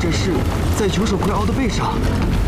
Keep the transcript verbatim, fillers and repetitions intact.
这是在九首葵鳌的背上。